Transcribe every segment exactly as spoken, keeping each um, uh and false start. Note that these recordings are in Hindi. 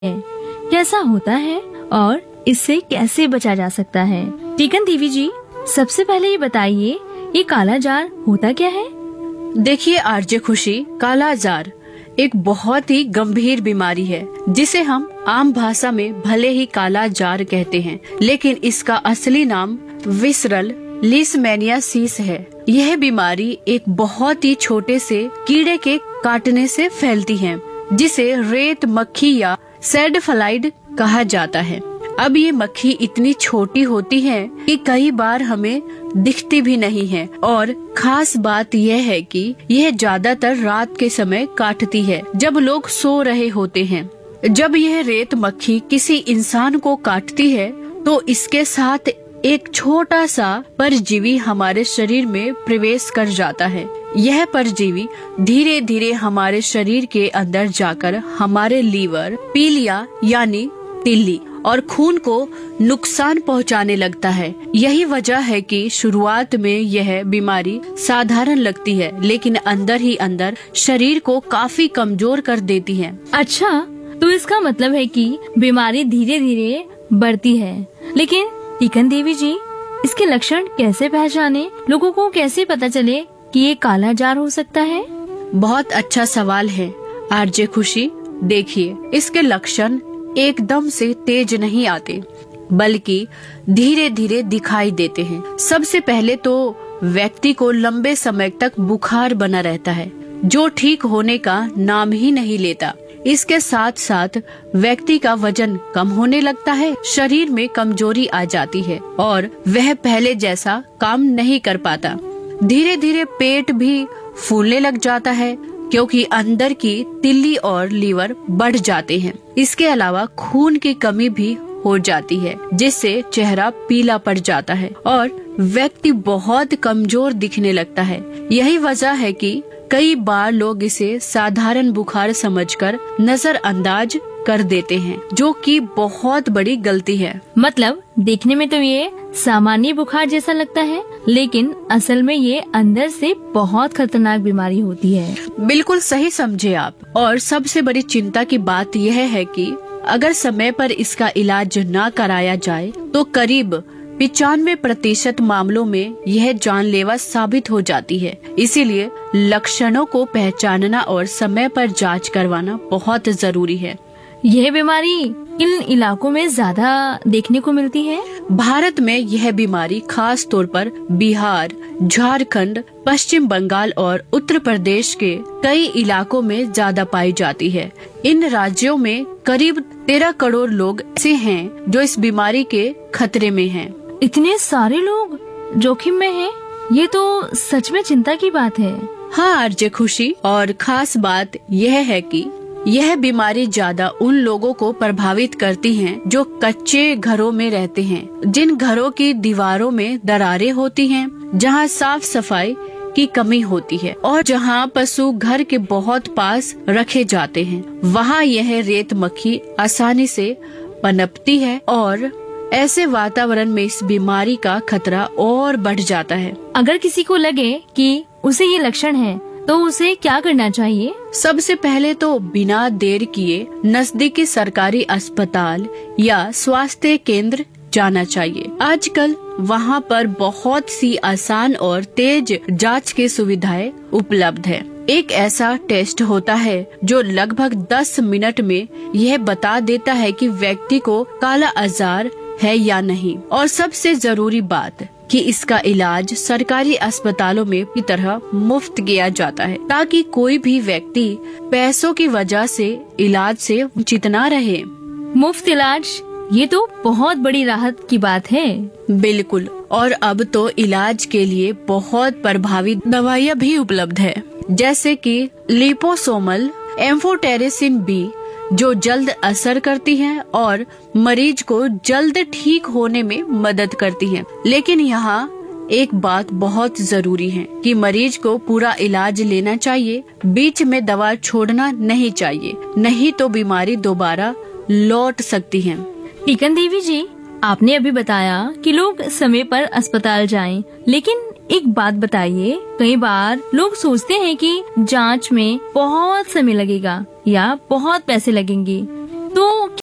कैसा होता है और इससे कैसे बचा जा सकता है? टीकन देवी जी, सबसे पहले ये बताइए, ये काला जार होता क्या है? देखिए आरजे खुशी, काला जार एक बहुत ही गंभीर बीमारी है जिसे हम आम भाषा में भले ही काला जार कहते हैं, लेकिन इसका असली नाम विसरल लीशमैनियासिस है। यह बीमारी एक बहुत ही छोटे से कीड़े के काटने से फैलती है, जिसे रेत मक्खी या सैडफ्लाइड कहा जाता है। अब ये मक्खी इतनी छोटी होती है कि कई बार हमें दिखती भी नहीं है, और खास बात यह है कि यह ज्यादातर रात के समय काटती है, जब लोग सो रहे होते हैं। जब यह रेत मक्खी किसी इंसान को काटती है तो इसके साथ एक छोटा सा परजीवी हमारे शरीर में प्रवेश कर जाता है। यह परजीवी धीरे धीरे हमारे शरीर के अंदर जाकर हमारे लीवर, पीलिया यानी तिल्ली और खून को नुकसान पहुंचाने लगता है। यही वजह है कि शुरुआत में यह बीमारी साधारण लगती है, लेकिन अंदर ही अंदर शरीर को काफी कमजोर कर देती है। अच्छा, तो इसका मतलब है कि बीमारी धीरे धीरे बढ़ती है। लेकिन टीकन देवी जी, इसके लक्षण कैसे पहचाने? लोगों को कैसे पता चले कि ये काला जार हो सकता है? बहुत अच्छा सवाल है आरजे खुशी। देखिए, इसके लक्षण एकदम से तेज नहीं आते, बल्कि धीरे धीरे दिखाई देते हैं। सबसे पहले तो व्यक्ति को लंबे समय तक बुखार बना रहता है, जो ठीक होने का नाम ही नहीं लेता। इसके साथ साथ व्यक्ति का वजन कम होने लगता है, शरीर में कमजोरी आ जाती है और वह पहले जैसा काम नहीं कर पाता। धीरे धीरे पेट भी फूलने लग जाता है, क्योंकि अंदर की तिल्ली और लीवर बढ़ जाते हैं। इसके अलावा खून की कमी भी हो जाती है, जिससे चेहरा पीला पड़ जाता है और व्यक्ति बहुत कमजोर दिखने लगता है। यही वजह है कि कई बार लोग इसे साधारण बुखार समझकर नजरअंदाज कर देते हैं, जो कि बहुत बड़ी गलती है। मतलब देखने में तो ये सामान्य बुखार जैसा लगता है, लेकिन असल में ये अंदर से बहुत खतरनाक बीमारी होती है। बिल्कुल सही समझे आप। और सबसे बड़ी चिंता की बात यह है कि अगर समय पर इसका इलाज न कराया जाए तो करीब पिचानवे प्रतिशत मामलों में यह जानलेवा साबित हो जाती है। इसीलिए लक्षणों को पहचानना और समय पर जांच करवाना बहुत जरूरी है। यह बीमारी किन इलाकों में ज्यादा देखने को मिलती है? भारत में यह बीमारी खास तौर पर बिहार, झारखंड, पश्चिम बंगाल और उत्तर प्रदेश के कई इलाकों में ज्यादा पाई जाती है। इन राज्यों में करीब तेरह करोड़ लोग ऐसे हैं जो इस बीमारी के खतरे में हैं। इतने सारे लोग जोखिम में हैं? ये तो सच में चिंता की बात है। हाँ आरजे खुशी, और खास बात यह है कि यह बीमारी ज्यादा उन लोगों को प्रभावित करती है जो कच्चे घरों में रहते हैं, जिन घरों की दीवारों में दरारें होती हैं, जहां साफ सफाई की कमी होती है और जहां पशु घर के बहुत पास रखे जाते हैं। वहां यह रेत मक्खी आसानी से पनपती है और ऐसे वातावरण में इस बीमारी का खतरा और बढ़ जाता है। अगर किसी को लगे कि उसे ये लक्षण है तो उसे क्या करना चाहिए? सबसे पहले तो बिना देर किए नजदीकी सरकारी अस्पताल या स्वास्थ्य केंद्र जाना चाहिए। आजकल वहां पर बहुत सी आसान और तेज जांच की सुविधाएं उपलब्ध है। एक ऐसा टेस्ट होता है जो लगभग दस मिनट में यह बता देता है कि व्यक्ति को काला आजार है या नहीं। और सबसे जरूरी बात कि इसका इलाज सरकारी अस्पतालों में की तरह मुफ्त किया जाता है, ताकि कोई भी व्यक्ति पैसों की वजह से इलाज से वंचित न रहे। मुफ्त इलाज, ये तो बहुत बड़ी राहत की बात है। बिल्कुल। और अब तो इलाज के लिए बहुत प्रभावी दवाइयाँ भी उपलब्ध है, जैसे कि लिपोसोमल, एम्फोटेरिसिन बी, जो जल्द असर करती हैं और मरीज को जल्द ठीक होने में मदद करती हैं। लेकिन यहाँ एक बात बहुत जरूरी है कि मरीज को पूरा इलाज लेना चाहिए, बीच में दवा छोड़ना नहीं चाहिए, नहीं तो बीमारी दोबारा लौट सकती है। टीकन देवी जी, आपने अभी बताया कि लोग समय पर अस्पताल जाएं, लेकिन एक बात बताइए, कई बार लोग सोचते हैं कि जांच में बहुत समय लगेगा या बहुत पैसे लगेंगे, तो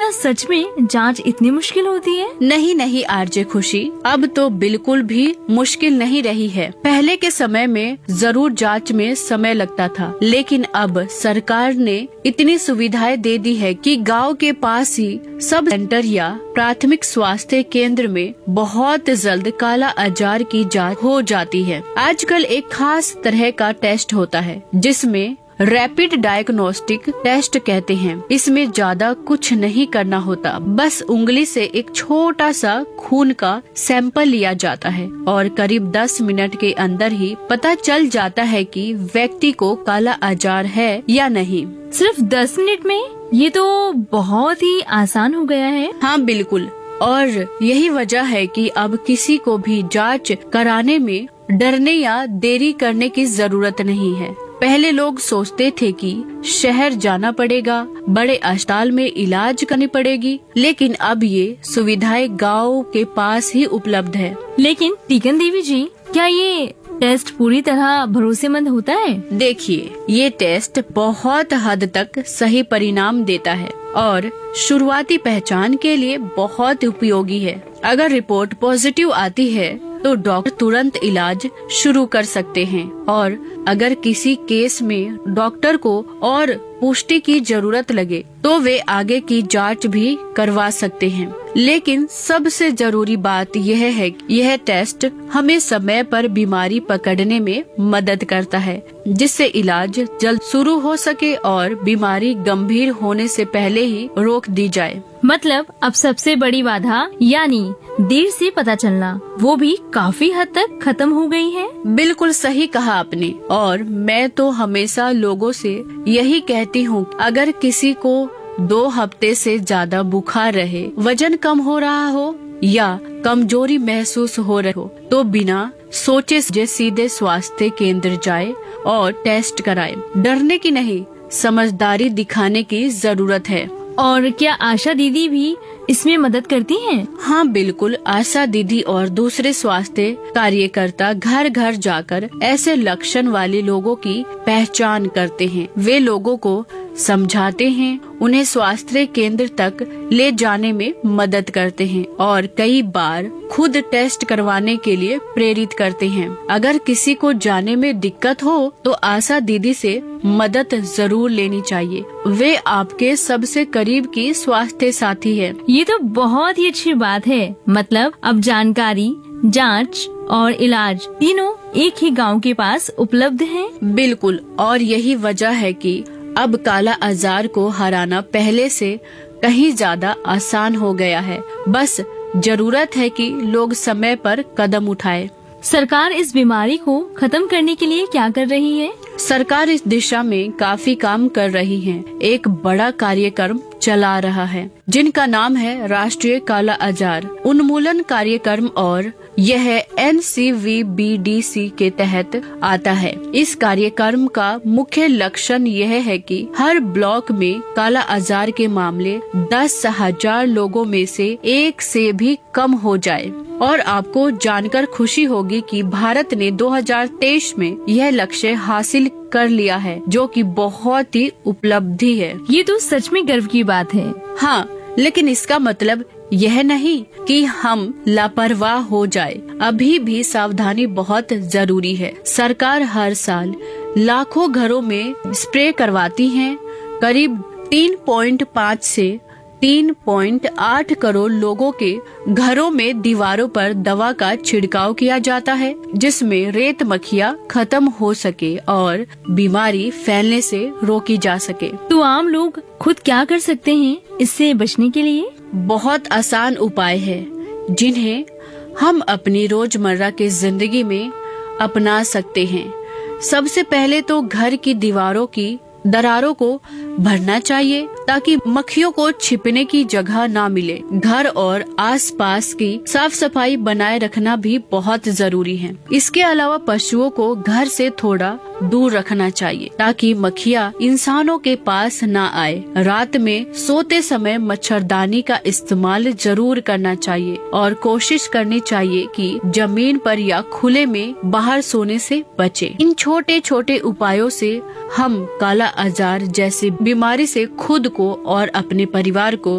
क्या सच में जांच इतनी मुश्किल होती है? नहीं नहीं आरजे खुशी, अब तो बिल्कुल भी मुश्किल नहीं रही है। पहले के समय में जरूर जांच में समय लगता था, लेकिन अब सरकार ने इतनी सुविधाएं दे दी है कि गांव के पास ही सब सेंटर या प्राथमिक स्वास्थ्य केंद्र में बहुत जल्द काला अजार की जांच हो जाती है। आजकल एक खास तरह का टेस्ट होता है जिसमें रैपिड डायग्नोस्टिक टेस्ट कहते हैं। इसमें ज्यादा कुछ नहीं करना होता, बस उंगली से एक छोटा सा खून का सैंपल लिया जाता है और करीब दस मिनट के अंदर ही पता चल जाता है कि व्यक्ति को काला अजार है या नहीं। सिर्फ दस मिनट में? ये तो बहुत ही आसान हो गया है। हाँ बिल्कुल, और यही वजह है कि अब किसी को भी जांच कराने में डरने या देरी करने की जरूरत नहीं है। पहले लोग सोचते थे कि शहर जाना पड़ेगा, बड़े अस्पताल में इलाज करनी पड़ेगी, लेकिन अब ये सुविधाएं गांव के पास ही उपलब्ध है। लेकिन टीकन देवी जी, क्या ये टेस्ट पूरी तरह भरोसेमंद होता है? देखिए, ये टेस्ट बहुत हद तक सही परिणाम देता है और शुरुआती पहचान के लिए बहुत उपयोगी है। अगर रिपोर्ट पॉजिटिव आती है तो डॉक्टर तुरंत इलाज शुरू कर सकते हैं, और अगर किसी केस में डॉक्टर को और पुष्टि की जरूरत लगे तो वे आगे की जांच भी करवा सकते हैं। लेकिन सबसे जरूरी बात यह है कि यह टेस्ट हमें समय पर बीमारी पकड़ने में मदद करता है, जिससे इलाज जल्द शुरू हो सके और बीमारी गंभीर होने से पहले ही रोक दी जाए। मतलब अब सबसे बड़ी बाधा यानी देर से पता चलना, वो भी काफी हद तक खत्म हो गई है। बिल्कुल सही कहा आपने, और मैं तो हमेशा लोगों से यही कहती हूँ, अगर किसी को दो हफ्ते से ज्यादा बुखार रहे, वजन कम हो रहा हो या कमजोरी महसूस हो रही हो, तो बिना सोचे सीधे स्वास्थ्य केंद्र जाए और टेस्ट कराए। डरने की नहीं, समझदारी दिखाने की जरूरत है। और क्या आशा दीदी भी इसमें मदद करती हैं? हाँ बिल्कुल, आशा दीदी और दूसरे स्वास्थ्य कार्यकर्ता घर घर जाकर ऐसे लक्षण वाले लोगों की पहचान करते हैं। वे लोगों को समझाते हैं, उन्हें स्वास्थ्य केंद्र तक ले जाने में मदद करते हैं और कई बार खुद टेस्ट करवाने के लिए प्रेरित करते हैं। अगर किसी को जाने में दिक्कत हो तो आशा दीदी से मदद जरूर लेनी चाहिए। वे आपके सबसे करीब की स्वास्थ्य साथी है। ये तो बहुत ही अच्छी बात है। मतलब अब जानकारी, जांच और इलाज तीनों एक ही गांव के पास उपलब्ध हैं। बिल्कुल, और यही वजह है कि अब काला अजार को हराना पहले से कहीं ज्यादा आसान हो गया है। बस जरूरत है कि लोग समय पर कदम उठाए। सरकार इस बीमारी को खत्म करने के लिए क्या कर रही है? सरकार इस दिशा में काफी काम कर रही है। एक बड़ा कार्यक्रम चला रहा है जिनका नाम है राष्ट्रीय काला अजार उन्मूलन कार्यक्रम, और यह N C we B D C के तहत आता है। इस कार्यक्रम का मुख्य लक्ष्य यह है कि हर ब्लॉक में काला अजार के मामले दस हजार लोगों में से एक से भी कम हो जाए। और आपको जानकर खुशी होगी कि भारत ने दो हज़ार तेईस में यह लक्ष्य हासिल कर लिया है, जो कि बहुत ही उपलब्धि है। ये तो सच में गर्व की बात है। हाँ, लेकिन इसका मतलब यह नहीं कि हम लापरवाह हो जाए। अभी भी सावधानी बहुत जरूरी है। सरकार हर साल लाखों घरों में स्प्रे करवाती है। करीब तीन पॉइंट पाँच से तीन पॉइंट आठ करोड़ लोगों के घरों में दीवारों पर दवा का छिड़काव किया जाता है, जिसमें रेत मक्खियाँ खत्म हो सके और बीमारी फैलने से रोकी जा सके। तो आम लोग खुद क्या कर सकते हैं इससे बचने के लिए? बहुत आसान उपाय है जिन्हें हम अपनी रोजमर्रा की जिंदगी में अपना सकते हैं। सबसे पहले तो घर की दीवारों की दरारों को भरना चाहिए ताकि मक्खियों को छिपने की जगह ना मिले। घर और आसपास की साफ सफाई बनाए रखना भी बहुत जरूरी है। इसके अलावा पशुओं को घर से थोड़ा दूर रखना चाहिए ताकि मक्खियाँ इंसानों के पास ना आए। रात में सोते समय मच्छरदानी का इस्तेमाल जरूर करना चाहिए और कोशिश करनी चाहिए कि जमीन पर या खुले में बाहर सोने से बचे। इन छोटे छोटे उपायों से हम काला अजार जैसी बीमारी से खुद को और अपने परिवार को सुरक्षित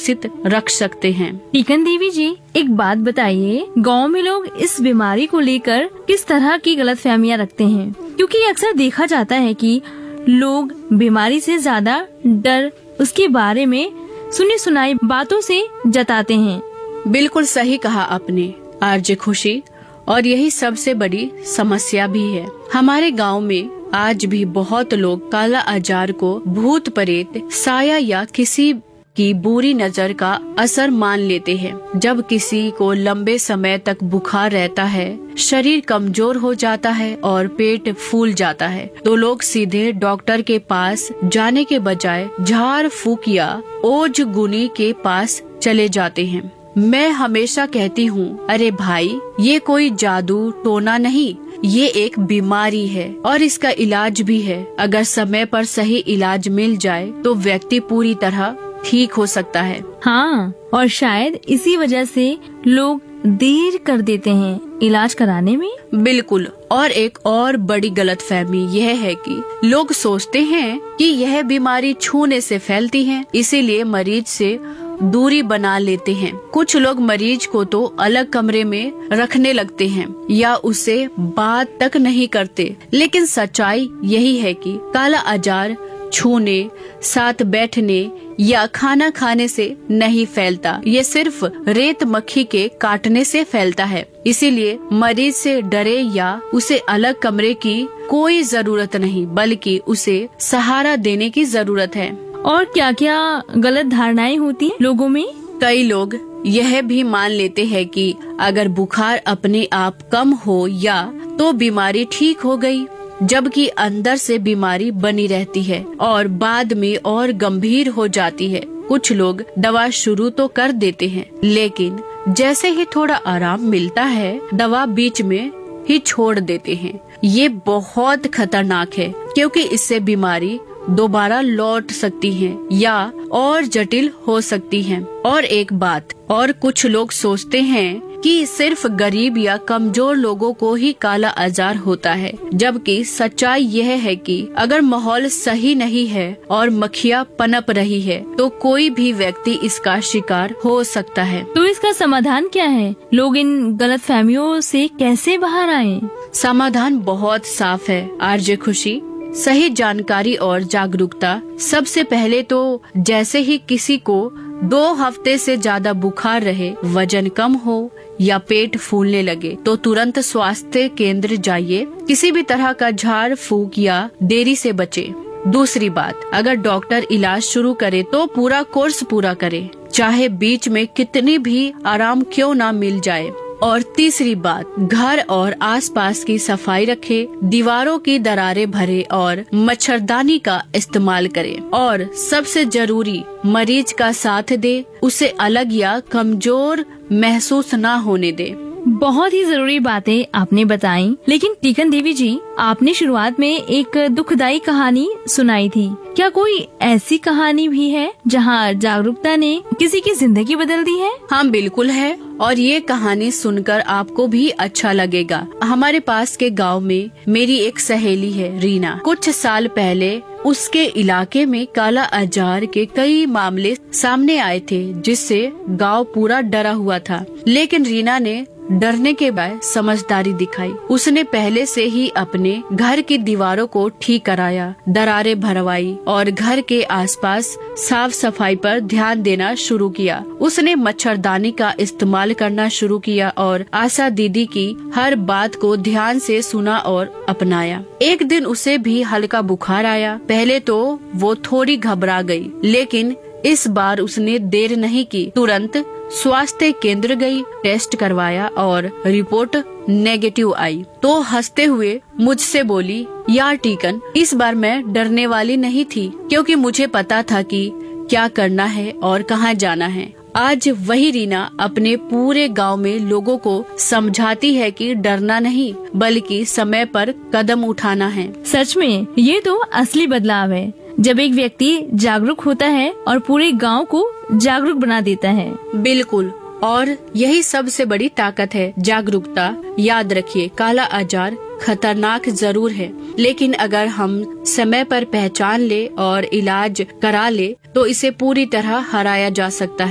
सुरक्षित रख सकते हैं। टीकन देवी जी, एक बात बताइए, गांव में लोग इस बीमारी को लेकर किस तरह की गलतफहमियां रखते हैं? क्योंकि अक्सर देखा जाता है कि लोग बीमारी से ज्यादा डर उसके बारे में सुनी सुनाई बातों से जताते हैं। बिल्कुल सही कहा आपने आरजे खुशी, और यही सबसे बड़ी समस्या भी है। हमारे गांव में आज भी बहुत लोग काला आजार को भूत प्रेत, साया या किसी की बुरी नजर का असर मान लेते हैं। जब किसी को लंबे समय तक बुखार रहता है, शरीर कमजोर हो जाता है और पेट फूल जाता है, तो लोग सीधे डॉक्टर के पास जाने के बजाय झाड़ फूक या ओझ गुनी के पास चले जाते हैं। मैं हमेशा कहती हूँ, अरे भाई, ये कोई जादू टोना नहीं, ये एक बीमारी है और इसका इलाज भी है। अगर समय पर सही इलाज मिल जाए तो व्यक्ति पूरी तरह ठीक हो सकता है। हाँ, और शायद इसी वजह से लोग देर कर देते हैं इलाज कराने में। बिल्कुल। और एक और बड़ी गलतफहमी यह है कि लोग सोचते हैं कि यह बीमारी छूने से फैलती है, इसीलिए मरीज से दूरी बना लेते हैं। कुछ लोग मरीज को तो अलग कमरे में रखने लगते हैं या उससे बात तक नहीं करते। लेकिन सच्चाई यही है कि काला आजार छूने, साथ बैठने या खाना खाने से नहीं फैलता, ये सिर्फ रेत मक्खी के काटने से फैलता है। इसीलिए मरीज से डरे या उसे अलग कमरे की कोई जरूरत नहीं, बल्कि उसे सहारा देने की जरूरत है। और क्या क्या गलत धारणाएं होती हैं लोगों में? कई लोग यह भी मान लेते हैं कि अगर बुखार अपने आप कम हो या तो बीमारी ठीक हो गई, जबकि अंदर से बीमारी बनी रहती है और बाद में और गंभीर हो जाती है। कुछ लोग दवा शुरू तो कर देते हैं, लेकिन जैसे ही थोड़ा आराम मिलता है, दवा बीच में ही छोड़ देते हैं। ये बहुत खतरनाक है, क्योंकि इससे बीमारी दोबारा लौट सकती है या और जटिल हो सकती है। और एक बात और, कुछ लोग सोचते हैं कि सिर्फ गरीब या कमजोर लोगों को ही काला आजार होता है, जबकि सच्चाई यह है कि अगर माहौल सही नहीं है और मक्खियाँ पनप रही है, तो कोई भी व्यक्ति इसका शिकार हो सकता है। तो इसका समाधान क्या है? लोग इन गलतफहमियों से कैसे बाहर आएं? समाधान बहुत साफ है आरजे खुशी। सही जानकारी और जागरूकता। सबसे पहले तो जैसे ही किसी को दो हफ्ते से ज्यादा बुखार रहे, वजन कम हो या पेट फूलने लगे, तो तुरंत स्वास्थ्य केंद्र जाइए। किसी भी तरह का झाड़ फूक या देरी से बचे। दूसरी बात, अगर डॉक्टर इलाज शुरू करे तो पूरा कोर्स पूरा करे, चाहे बीच में कितनी भी आराम क्यों ना मिल जाए। और तीसरी बात, घर और आसपास की सफाई रखे, दीवारों की दरारें भरे और मच्छरदानी का इस्तेमाल करें। और सबसे जरूरी, मरीज का साथ दे, उसे अलग या कमजोर महसूस ना होने दे। बहुत ही जरूरी बातें आपने बताई। लेकिन टीकन देवी जी, आपने शुरुआत में एक दुखदाई कहानी सुनाई थी। क्या कोई ऐसी कहानी भी है जहां जागरूकता ने किसी की जिंदगी बदल दी है? हाँ, बिल्कुल है, और ये कहानी सुनकर आपको भी अच्छा लगेगा। हमारे पास के गांव में मेरी एक सहेली है, रीना। कुछ साल पहले उसके इलाके में काला आजार के कई मामले सामने आए थे, जिससे गांव पूरा डरा हुआ था। लेकिन रीना ने डरने के बजाय समझदारी दिखाई। उसने पहले से ही अपने घर की दीवारों को ठीक कराया, दरारें भरवाई और घर के आसपास साफ सफाई पर ध्यान देना शुरू किया। उसने मच्छरदानी का इस्तेमाल करना शुरू किया और आशा दीदी की हर बात को ध्यान से सुना और अपनाया। एक दिन उसे भी हल्का बुखार आया। पहले तो वो थोड़ी घबरा गई, लेकिन इस बार उसने देर नहीं की, तुरंत स्वास्थ्य केंद्र गई, टेस्ट करवाया और रिपोर्ट नेगेटिव आई। तो हंसते हुए मुझसे बोली, यार टीकन, इस बार मैं डरने वाली नहीं थी, क्योंकि मुझे पता था कि क्या करना है और कहाँ जाना है। आज वही रीना अपने पूरे गांव में लोगों को समझाती है कि डरना नहीं, बल्कि समय पर कदम उठाना है। सच में ये तो असली बदलाव है, जब एक व्यक्ति जागरूक होता है और पूरे गांव को जागरूक बना देता है। बिल्कुल, और यही सबसे बड़ी ताकत है, जागरूकता। याद रखिए, काला आजार खतरनाक जरूर है, लेकिन अगर हम समय पर पहचान ले और इलाज करा ले, तो इसे पूरी तरह हराया जा सकता है।